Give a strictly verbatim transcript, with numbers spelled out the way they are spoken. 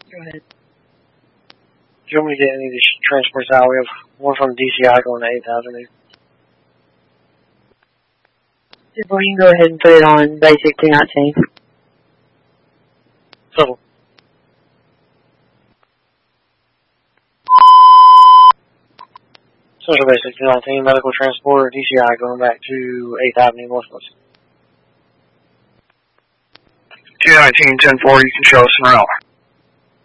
Go ahead. Do you want me to get any of these transports out? We have one from D C I going to eighth Avenue. Well, you can go ahead and put it on basic two nineteen. Settle. Central Basic two nineteen, medical transport, D C I going back to eighth Avenue Northwest. two nineteen, ten four, you can show us an route.